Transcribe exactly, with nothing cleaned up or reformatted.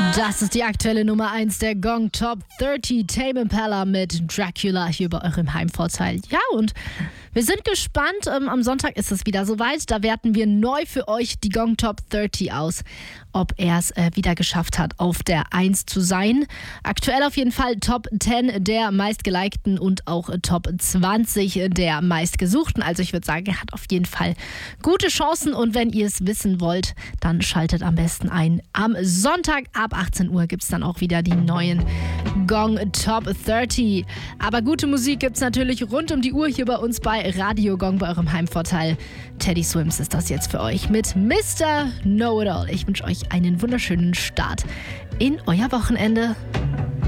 Das ist die aktuelle Nummer eins der Gong Top dreißig, Tame Impala mit Dracula hier bei eurem Heimvorteil. Ja, und wir sind gespannt. Ähm, am Sonntag ist es wieder soweit. Da werten wir neu für euch die Gong Top dreißig aus, ob er es äh, wieder geschafft hat, auf der eins zu sein. Aktuell auf jeden Fall Top zehn der meistgelikten und auch äh, Top zwanzig der meistgesuchten. Also ich würde sagen, er hat auf jeden Fall gute Chancen. Und wenn ihr es wissen wollt, dann schaltet am besten ein. Am Sonntag ab achtzehn Uhr gibt es dann auch wieder die neuen Gong Top dreißig. Aber gute Musik gibt es natürlich rund um die Uhr hier bei uns bei Radio Gong bei eurem Heimvorteil. Teddy Swims ist das jetzt für euch mit Mister Know-It-All. Ich wünsche euch einen wunderschönen Start in euer Wochenende.